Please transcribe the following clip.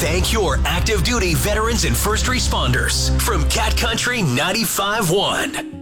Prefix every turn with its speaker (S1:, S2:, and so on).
S1: Thank your active duty veterans and first responders from Cat Country 95.1.